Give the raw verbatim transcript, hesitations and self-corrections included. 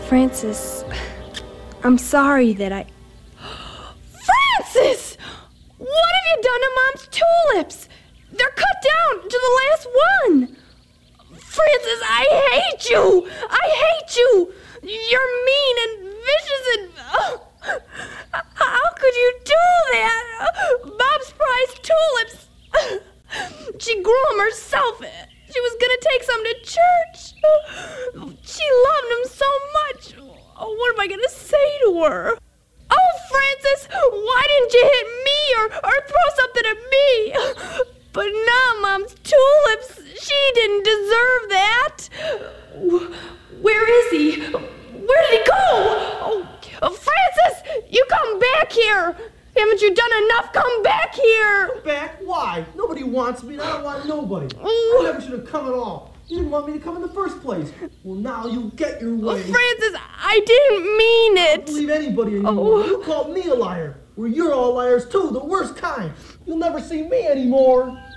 Francis, I'm sorry that I... Francis! What have you done to Mom's tulips? They're cut down to the last one. Francis, I hate you! I hate you! You're mean and vicious and... Oh, how could you do that? Mom's prized tulips. She grew them herself. She was going to take some to church. She loved them so much. Oh, what am I going to say to her? Oh, Francis, why didn't you hit me or, or throw something at me? But not Mom's tulips. She didn't deserve that. Where is he? Where did he go? Oh, Francis, you come back here. Haven't you done enough? Come back here. Come back? Why? Nobody wants me, and I don't want nobody. I never should have come at all. You didn't want me to come in the first place. Well, now you'll get your way. Francis, I didn't mean it. I don't believe anybody anymore. Oh. You called me a liar. Well, you're all liars, too, the worst kind. You'll never see me anymore.